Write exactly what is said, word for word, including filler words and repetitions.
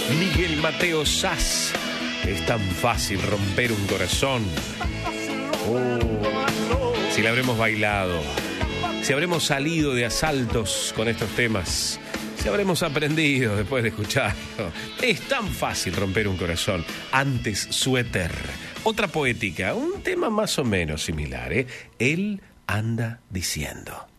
Miguel Mateo Sass. Es tan fácil romper un corazón. Oh, si le habremos bailado, si habremos salido de asaltos con estos temas, si habremos aprendido después de escucharlo. Es tan fácil romper un corazón. Antes Suéter. Otra poética, un tema más o menos similar, ¿eh? Él anda diciendo.